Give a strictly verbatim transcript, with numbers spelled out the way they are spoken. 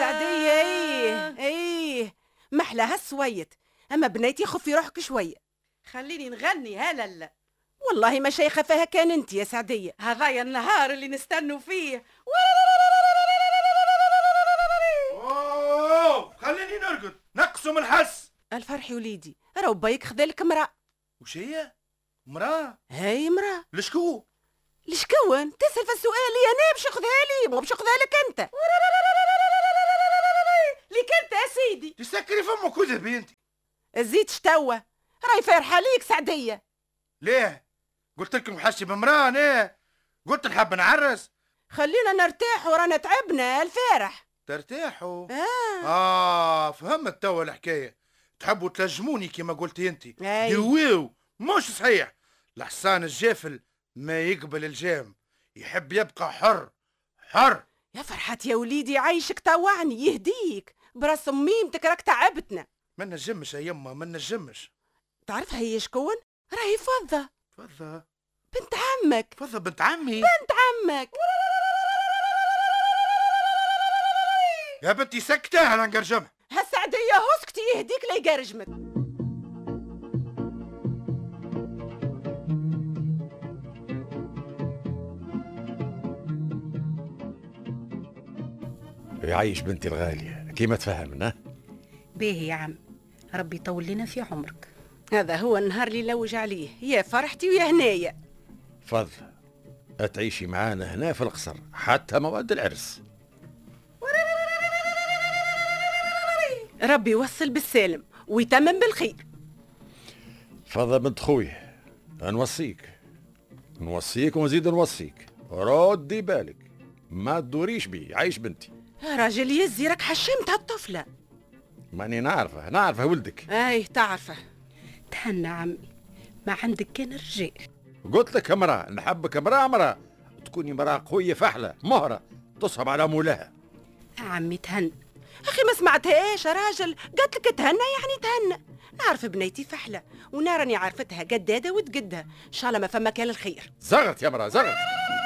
سعدية. ايه ايه محلاها السويت، اما بنيتي خفي روحك شوية. خليني نغني هلا. والله ما شيخة فيها كان انت يا سعدية. هذايا النهار اللي نستنوا فيه. اوه خليني نرقد نقصوا من الحس. الفرح وليدي راهو بايك خذالك مرأة. وش هي؟ مرأة؟ هاي مرأة. لشكو؟ لشكون؟ تسأل في السؤال لي انا باش ناخذها لي مو باش ناخذها لك انت. ليك انت يا سيدي. تسكري فمك وذهبي انت. الزيت شتوا راهي فارحة ليك سعدية. ليه؟ قلت لكم محشي بمرأة انا؟ قلت نحب نعرس. خلينا نرتاح ورانا تعبنا الفارح. ترتاحوا؟ آه. اه فهمت توا الحكاية. تحبوا تلجموني كما قلتي انت. أي. ديويو مش صحيح. الحصان الجافل ما يقبل الجام، يحب يبقى حر حر. يا فرحات يا وليدي عايشك طوعني يهديك براس ميمتك راك تعبتنا. ما نجمش يا يما ما نجمش. تعرفها هي شكون؟ راهي فضة. فضة؟ بنت عمك. فضة بنت عمي؟ بنت عمك. يا بنتي سكتها انا نقرجمها. هالسعدية اسكتي يهديك لا يقرجمك. يعيش بنتي الغالية كيما تفهمنا. باهي يا عم، ربي يطول لنا في عمرك. هذا هو النهار اللي لوج عليه، يا فرحتي ويا هنايا. فضل تعيشي معانا هنا في القصر حتى موعد العرس. ربي يوصل بالسالم ويتمم بالخير. فضل بنت خويا نوصيك نوصيك ونزيد نوصيك ردي بالك ما تدوريش بي. عايش بنتي. يا راجل يزي راك حشمت هالطفلة. ماني نعرفه نعرفه ولدك. اي تعرفه. تهنى عمي ما عندك كان رجال. قلت لك امرأة نحبك امرأة امرأة تكوني امرأة قوية فحلة مهرة تصهب على مولاها. عمي تهنى. اخي ما سمعتهاش يا راجل، قالت لك تهنى يعني تهنى. نعرف بنيتي فحلة ونارني عرفتها قدادة وتقدها، ان شاء الله ما فما كان الخير. زغت يا امرأة زغت.